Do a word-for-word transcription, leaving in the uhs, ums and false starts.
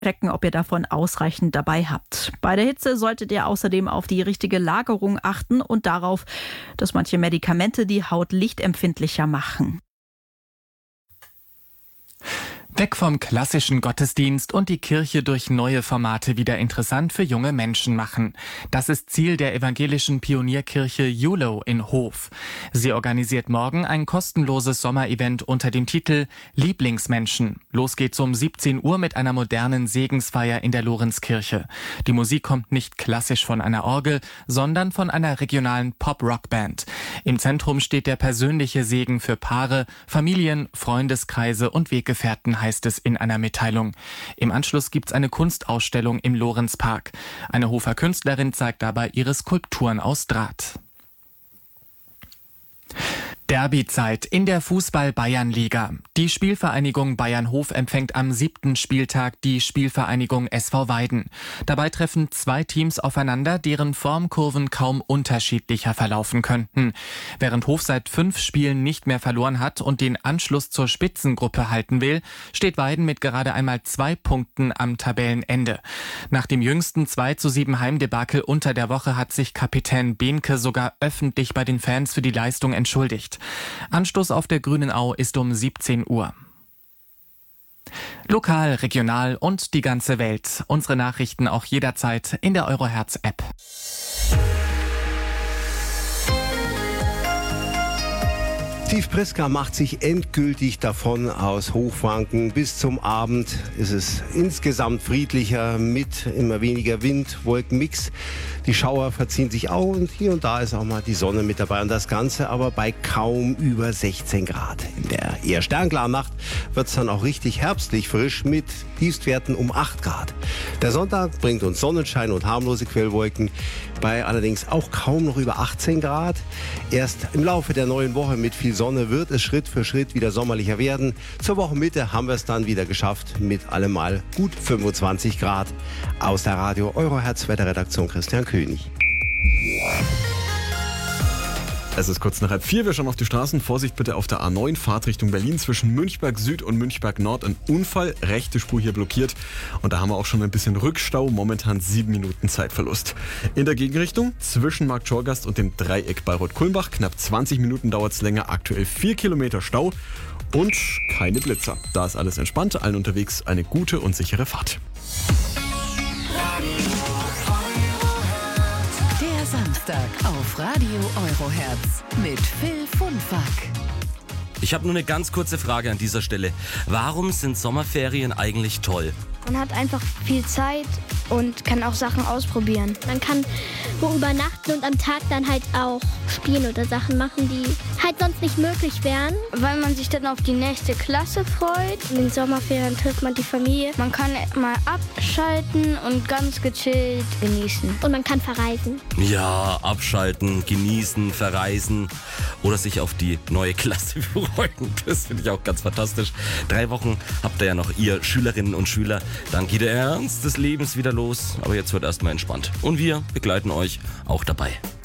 checken, ob ihr davon ausreichend dabei habt. Bei der Hitze solltet ihr außerdem auf die richtige Lagerung achten und darauf, dass manche Medikamente die Haut lichtempfindlicher machen. Weg vom klassischen Gottesdienst und die Kirche durch neue Formate wieder interessant für junge Menschen machen. Das ist Ziel der evangelischen Pionierkirche Julo in Hof. Sie organisiert morgen ein kostenloses Sommerevent unter dem Titel Lieblingsmenschen. Los geht's um siebzehn Uhr mit einer modernen Segensfeier in der Lorenzkirche. Die Musik kommt nicht klassisch von einer Orgel, sondern von einer regionalen Pop-Rock-Band. Im Zentrum steht der persönliche Segen für Paare, Familien, Freundeskreise und Weggefährten, heißt es in einer Mitteilung. Im Anschluss gibt's eine Kunstausstellung im Lorenzpark. Eine Hofer Künstlerin zeigt dabei ihre Skulpturen aus Draht. Derbyzeit in der Fußball-Bayernliga. Die Spielvereinigung Bayern-Hof empfängt am siebten Spieltag die Spielvereinigung S V Weiden. Dabei treffen zwei Teams aufeinander, deren Formkurven kaum unterschiedlicher verlaufen könnten. Während Hof seit fünf Spielen nicht mehr verloren hat und den Anschluss zur Spitzengruppe halten will, steht Weiden mit gerade einmal zwei Punkten am Tabellenende. Nach dem jüngsten zwei zu sieben Heimdebakel unter der Woche hat sich Kapitän Behnke sogar öffentlich bei den Fans für die Leistung entschuldigt. Anstoß auf der Grünen Au ist um siebzehn Uhr. Lokal, regional und die ganze Welt. Unsere Nachrichten auch jederzeit in der Eurohertz-App. Steve Priska macht sich endgültig davon aus Hochfranken. Bis zum Abend ist es insgesamt friedlicher mit immer weniger Wind, Wolkenmix. Die Schauer verziehen sich auch und hier und da ist auch mal die Sonne mit dabei. Und das Ganze aber bei kaum über sechzehn Grad. In der eher sternklaren Nacht wird es dann auch richtig herbstlich frisch mit Tiefstwerten um acht Grad. Der Sonntag bringt uns Sonnenschein und harmlose Quellwolken, bei allerdings auch kaum noch über achtzehn Grad. Erst im Laufe der neuen Woche mit viel Sonne wird es Schritt für Schritt wieder sommerlicher werden. Zur Wochenmitte haben wir es dann wieder geschafft mit allemal gut fünfundzwanzig Grad. Aus der Radio Eurohertz Wetterredaktion Christian König. Es ist kurz nach halb vier, wir schauen auf die Straßen. Vorsicht bitte auf der A neun, Fahrtrichtung Berlin zwischen Münchberg Süd und Münchberg Nord. Ein Unfall, rechte Spur hier blockiert. Und da haben wir auch schon ein bisschen Rückstau, momentan sieben Minuten Zeitverlust. In der Gegenrichtung zwischen Markt Schorgast und dem Dreieck Bayreuth-Kulmbach. Knapp zwanzig Minuten dauert es länger, aktuell vier Kilometer Stau und keine Blitzer. Da ist alles entspannt, allen unterwegs eine gute und sichere Fahrt. Samstag auf Radio Eurohertz mit Phil Funfack. Ich habe nur eine ganz kurze Frage an dieser Stelle. Warum sind Sommerferien eigentlich toll? Man hat einfach viel Zeit und kann auch Sachen ausprobieren. Man kann wo übernachten und am Tag dann halt auch spielen oder Sachen machen, die halt sonst nicht möglich wären. Weil man sich dann auf die nächste Klasse freut. In den Sommerferien trifft man die Familie. Man kann mal abschalten und ganz gechillt genießen. Und man kann verreisen. Ja, abschalten, genießen, verreisen oder sich auf die neue Klasse freuen. Das finde ich auch ganz fantastisch. Drei Wochen habt ihr ja noch, ihr Schülerinnen und Schüler. Dann geht der Ernst des Lebens wieder los. Aber jetzt wird erstmal entspannt. Und wir begleiten euch auch dabei.